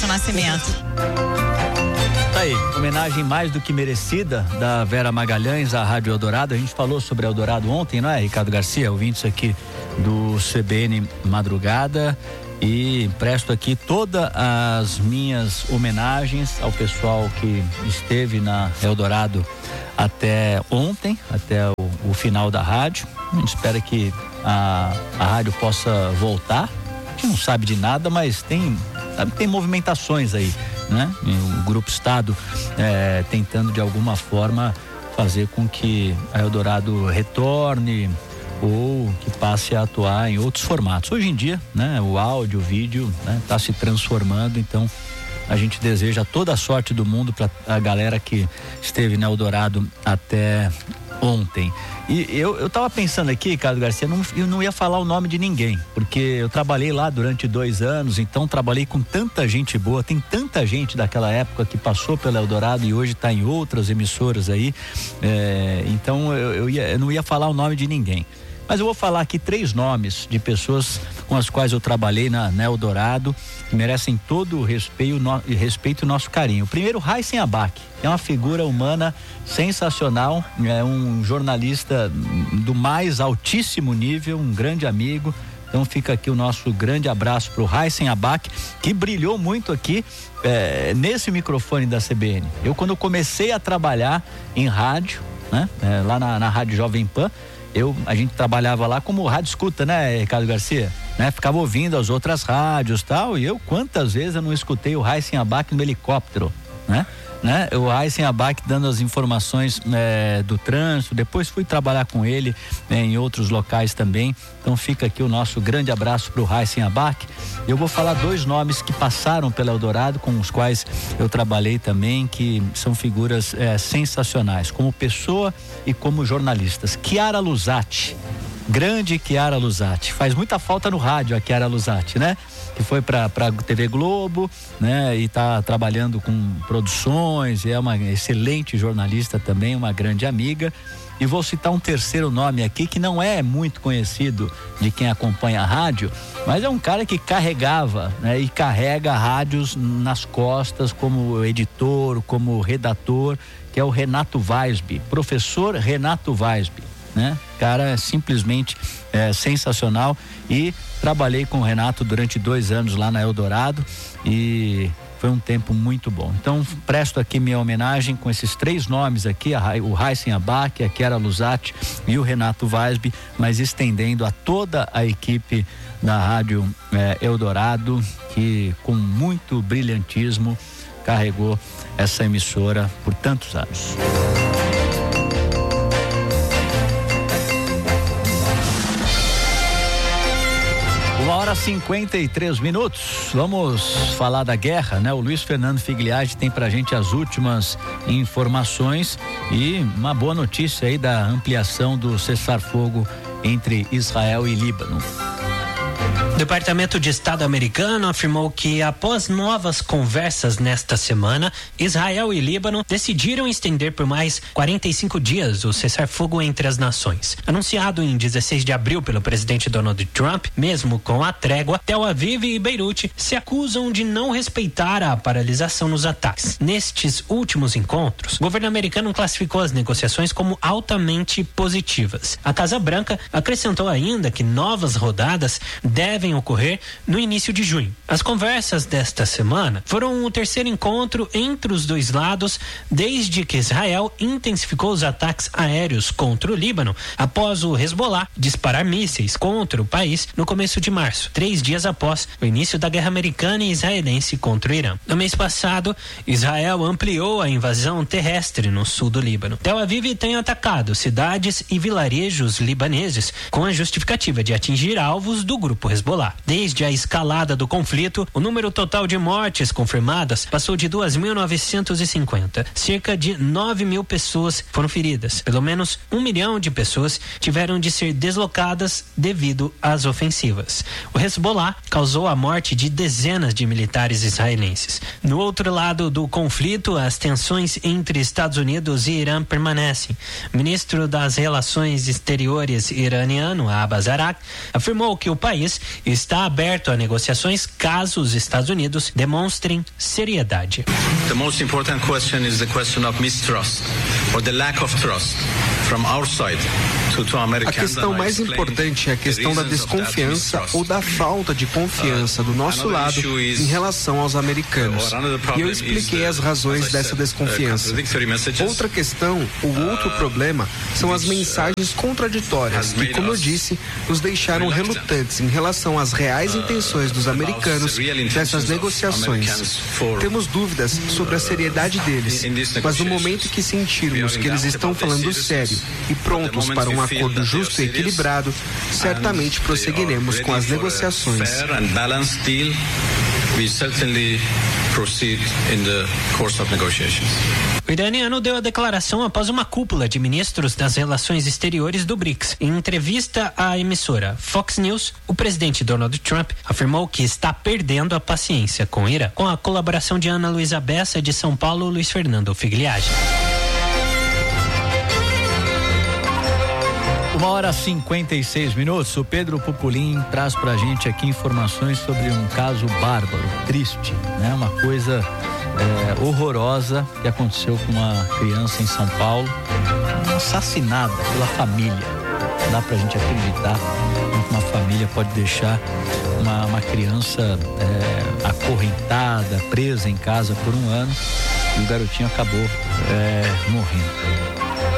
Nascimento. Tá aí, homenagem mais do que merecida da Vera Magalhães à Rádio Eldorado. A gente falou sobre Eldorado ontem, não é, Ricardo Garcia? Ouvintes aqui do CBN Madrugada. E presto aqui todas as minhas homenagens ao pessoal que esteve na Eldorado até ontem, até o final da rádio. A gente espera que a rádio possa voltar. A gente não sabe de nada, mas tem movimentações aí, né? O Grupo Estado tentando de alguma forma fazer com que a Eldorado retorne ou que passe a atuar em outros formatos. Hoje em dia, né, o áudio, o vídeo, né, tá se transformando, então a gente deseja toda a sorte do mundo para a galera que esteve na Eldorado até ontem. E eu tava pensando aqui, Ricardo Garcia, eu não ia falar o nome de ninguém, porque eu trabalhei lá durante 2 anos, então trabalhei com tanta gente boa, tem tanta gente daquela época que passou pela Eldorado e hoje está em outras emissoras aí, então eu não ia falar o nome de ninguém. Mas eu vou falar aqui 3 nomes de pessoas com as quais eu trabalhei na Eldorado, que merecem todo o respeito e nosso carinho. O primeiro, Raíssen Abac, é uma figura humana sensacional, é um jornalista do mais altíssimo nível, um grande amigo. Então fica aqui o nosso grande abraço para o Raíssen Abac, que brilhou muito aqui nesse microfone da CBN. Quando eu comecei a trabalhar em rádio, né, lá na Rádio Jovem Pan, a gente trabalhava lá como rádio escuta, né, Ricardo Garcia? Né? Ficava ouvindo as outras rádios e tal, e quantas vezes eu não escutei o Raíssen Abac no helicóptero, né? O Raíssen Abac dando as informações do trânsito. Depois fui trabalhar com ele em outros locais também. Então fica aqui o nosso grande abraço para o Raíssen Abac. Eu vou falar 2 nomes que passaram pela Eldorado, com os quais eu trabalhei também, que são figuras sensacionais, como pessoa e como jornalistas. Chiara Luzatti, grande Chiara Luzatti. Faz muita falta no rádio a Chiara Luzatti, né? Que foi para TV Globo, né? E tá trabalhando com produções, é uma excelente jornalista também, uma grande amiga. E vou citar um terceiro nome aqui que não é muito conhecido de quem acompanha a rádio, mas é um cara que carregava, né? E carrega rádios nas costas como editor, como redator, que é o Renato Weisby, professor Renato Weisby, né? Cara simplesmente sensacional, e trabalhei com o Renato durante 2 anos lá na Eldorado e foi um tempo muito bom. Então presto aqui minha homenagem com esses 3 nomes aqui, o Raíssen Abac, a Chiara Luzatti e o Renato Weisby, mas estendendo a toda a equipe da Rádio Eldorado, que com muito brilhantismo carregou essa emissora por tantos anos. 1h53. Vamos falar da guerra, né? O Luiz Fernando Figliati tem pra gente as últimas informações e uma boa notícia aí da ampliação do cessar-fogo entre Israel e Líbano. O Departamento de Estado americano afirmou que, após novas conversas nesta semana, Israel e Líbano decidiram estender por mais 45 dias o cessar-fogo entre as nações. Anunciado em 16 de abril pelo presidente Donald Trump, mesmo com a trégua, Tel Aviv e Beirute se acusam de não respeitar a paralisação nos ataques. Nestes últimos encontros, o governo americano classificou as negociações como altamente positivas. A Casa Branca acrescentou ainda que novas rodadas devem ocorrer no início de junho. As conversas desta semana foram o terceiro encontro entre os 2 lados desde que Israel intensificou os ataques aéreos contra o Líbano após o Hezbollah disparar mísseis contra o país no começo de março, 3 dias após o início da guerra americana e israelense contra o Irã. No mês passado, Israel ampliou a invasão terrestre no sul do Líbano. Tel Aviv tem atacado cidades e vilarejos libaneses com a justificativa de atingir alvos do grupo Hezbollah. Desde a escalada do conflito, o número total de mortes confirmadas passou de 2.950. Cerca de 9.000 pessoas foram feridas. Pelo menos 1 milhão de pessoas tiveram de ser deslocadas devido às ofensivas. O Hezbollah causou a morte de dezenas de militares israelenses. No outro lado do conflito, as tensões entre Estados Unidos e Irã permanecem. O ministro das Relações Exteriores iraniano, Abbas Araqi, afirmou que o país e está aberto a negociações caso os Estados Unidos demonstrem seriedade. The most important question is the question of mistrust or the lack of trust from our side. A questão mais importante é a questão da desconfiança ou da falta de confiança do nosso lado em relação aos americanos. E eu expliquei as razões dessa desconfiança. Outra questão, outro problema, são as mensagens contraditórias que, como eu disse, nos deixaram relutantes em relação às reais intenções dos americanos nessas negociações. Temos dúvidas sobre a seriedade deles, mas no momento que sentirmos que eles estão falando sério e prontos para um acordo justo e equilibrado, certamente prosseguiremos com as negociações. O iraniano deu a declaração após uma cúpula de ministros das relações exteriores do BRICS. Em entrevista à emissora Fox News, o presidente Donald Trump afirmou que está perdendo a paciência com o Irã, com a colaboração de Ana Luísa Bessa, de São Paulo, Luiz Fernando Figliage. 1h56. O Pedro Pupulim traz pra gente aqui informações sobre um caso bárbaro, triste, né? Uma coisa horrorosa que aconteceu com uma criança em São Paulo, assassinada pela família. Não dá pra gente acreditar que uma família pode deixar uma criança acorrentada, presa em casa por um ano, e o garotinho acabou morrendo.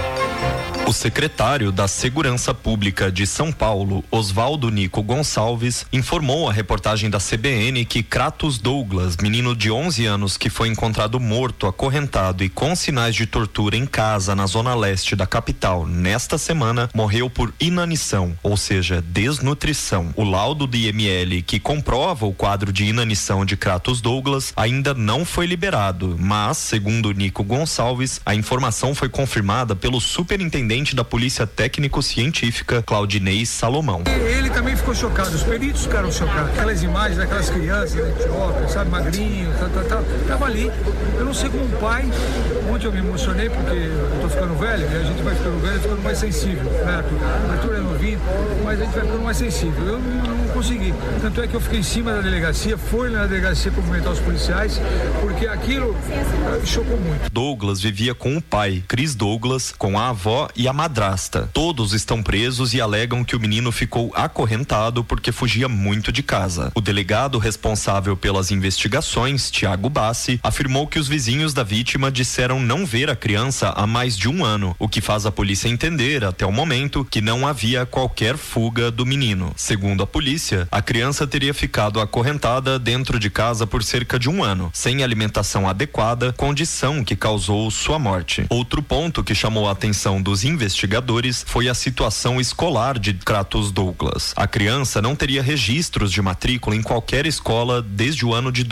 O secretário da Segurança Pública de São Paulo, Oswaldo Nico Gonçalves, informou à reportagem da CBN que Kratos Douglas, menino de 11 anos que foi encontrado morto, acorrentado e com sinais de tortura em casa na zona leste da capital nesta semana, morreu por inanição, ou seja, desnutrição. O laudo do IML que comprova o quadro de inanição de Kratos Douglas ainda não foi liberado, mas, segundo Nico Gonçalves, a informação foi confirmada pelo superintendente da Polícia Técnico-Científica, Claudinei Salomão. Ele também ficou chocado, os peritos ficaram chocados. Aquelas imagens daquelas crianças na Etiópia, sabe, magrinho, tava ali. Eu não sei como um pai, ontem eu me emocionei porque eu tô ficando velho, e a gente vai ficando velho, ficando mais sensível, né? Arthur é novinho, mas a gente vai ficando mais sensível. Eu não consegui. Tanto é que eu fiquei em cima da delegacia, fui na delegacia cumprimentar os policiais, porque aquilo chocou muito. Douglas vivia com o pai, Chris Douglas, com a avó e a madrasta. Todos estão presos e alegam que o menino ficou acorrentado porque fugia muito de casa. O delegado responsável pelas investigações, Tiago Bassi, afirmou que os vizinhos da vítima disseram não ver a criança há mais de um ano, o que faz a polícia entender, até o momento, que não havia qualquer fuga do menino. Segundo a polícia, a criança teria ficado acorrentada dentro de casa por cerca de um ano, sem alimentação adequada, condição que causou sua morte. Outro ponto que chamou a atenção dos investigadores foi a situação escolar de Kratos Douglas. A criança não teria registros de matrícula em qualquer escola desde o ano de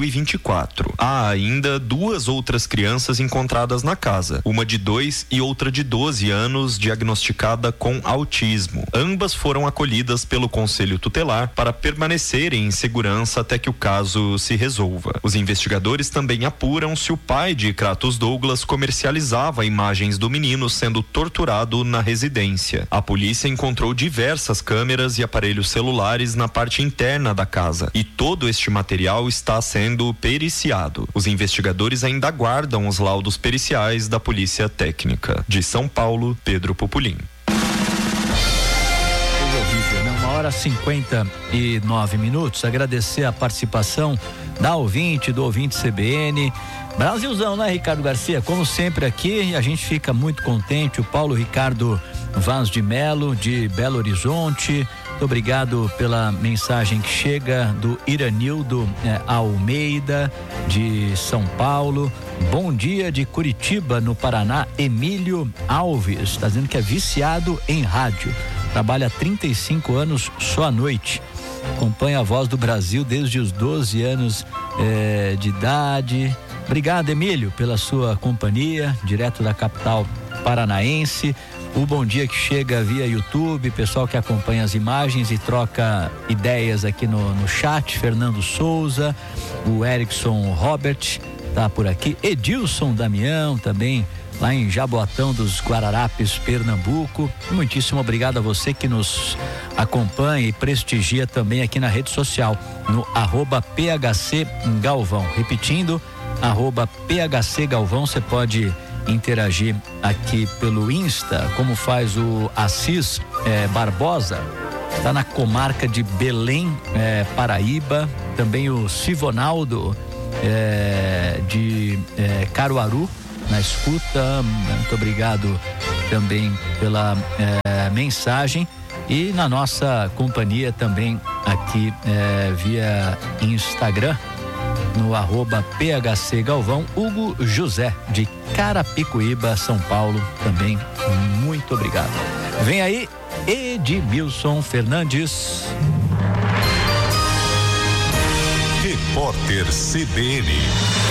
2024. Há ainda duas outras crianças encontradas na casa, uma de 2 e outra de 12 anos, diagnosticada com autismo. Ambas foram acolhidas pelo Conselho Tutelar para permanecerem em segurança até que o caso se resolva. Os investigadores também apuram se o pai de Kratos Douglas comercializava imagens do menino sendo torturado na residência. A polícia encontrou diversas câmeras e aparelhos celulares na parte interna da casa e todo este material está sendo periciado. Os investigadores ainda aguardam os laudos periciais da Polícia Técnica. De São Paulo, Pedro Pupulim. 1h59. Agradecer a participação da ouvinte, do ouvinte CBN. Brasilzão, né, Ricardo Garcia? Como sempre aqui, a gente fica muito contente. O Paulo Ricardo Vaz de Melo, de Belo Horizonte. Muito obrigado pela mensagem que chega do Iranildo Almeida, de São Paulo. Bom dia de Curitiba, no Paraná, Emílio Alves. Está dizendo que é viciado em rádio. Trabalha há 35 anos só à noite. Acompanha a Voz do Brasil desde os 12 anos de idade. Obrigado, Emílio, pela sua companhia, direto da capital paranaense. O bom dia que chega via YouTube, pessoal que acompanha as imagens e troca ideias aqui no chat. Fernando Souza, o Erickson Robert, tá por aqui. Edilson Damião também, lá em Jaboatão dos Guararapes, Pernambuco. Muitíssimo obrigado a você que nos acompanha e prestigia também aqui na rede social, no @PHC Galvão. Repetindo, @PHC Galvão, você pode interagir aqui pelo Insta, como faz o Assis Barbosa, está na comarca de Belém, Paraíba. Também o Sivonaldo de Caruaru, na escuta. Muito obrigado também pela mensagem. E na nossa companhia também aqui via Instagram, no @PHC Galvão, Hugo José de Carapicuíba, São Paulo, também muito obrigado. Vem aí Edmilson Fernandes. Repórter CBN.